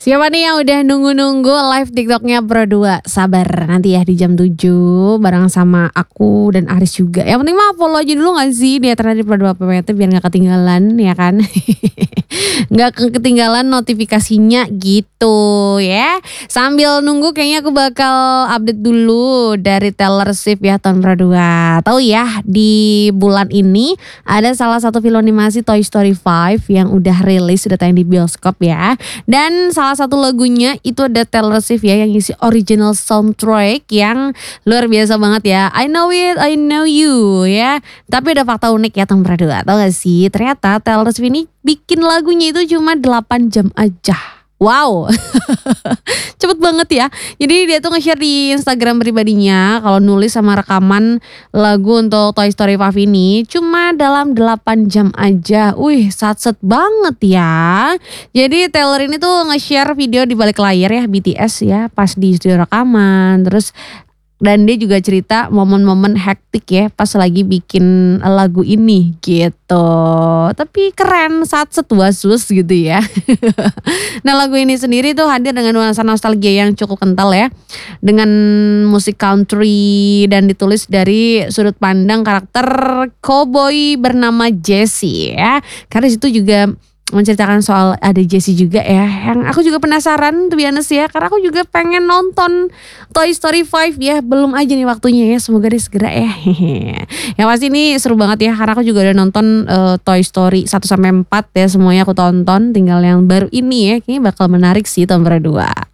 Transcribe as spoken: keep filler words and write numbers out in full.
Siapa nih yang udah nunggu-nunggu live TikToknya Pro dua? Sabar nanti ya di jam tujuh bareng sama aku dan Aris juga. Yang penting mah follow aja dulu gak sih di acara di Pro dua P P T biar gak ketinggalan ya kan. Gak ketinggalan notifikasinya gitu ya. Sambil nunggu kayaknya aku bakal update dulu dari Taylor Swift ya tahun Pro dua. Tahu ya di bulan ini ada salah satu film animasi Toy Story lima yang udah rilis, sudah tayang di bioskop ya. Dan salah satu lagunya itu ada Taylor Swift ya yang isi original soundtrack yang luar biasa banget ya. I know it, I know you ya. Tapi ada fakta unik ya tahun Pro dua. Tahu gak sih ternyata Taylor Swift ini bikin lagunya itu cuma delapan jam aja. Wow, cepet banget ya. Jadi dia tuh nge-share di Instagram pribadinya kalau nulis sama rekaman lagu untuk Toy Story lima ini cuma dalam delapan jam aja. Wih, satset banget ya. Jadi Taylor ini tuh nge-share video di balik layar ya B T S ya pas di studio rekaman. Terus dan dia juga cerita momen-momen hektik ya pas lagi bikin lagu ini gitu. Tapi keren, satset was-was gitu ya. Nah lagu ini sendiri tuh hadir dengan nuansa nostalgia yang cukup kental ya. Dengan musik country dan ditulis dari sudut pandang karakter cowboy bernama Jesse ya. Karena situ juga menceritakan soal ada Jessie juga ya. Yang aku juga penasaran tuh biasa ya. Karena aku juga pengen nonton Toy Story lima ya. Belum aja nih waktunya ya. Semoga dia segera ya. Yang pasti ini seru banget ya. Karena aku juga udah nonton uh, Toy Story satu sampai empat ya. Semuanya aku tonton. Tinggal yang baru ini ya. Kayaknya bakal menarik sih tahun dua.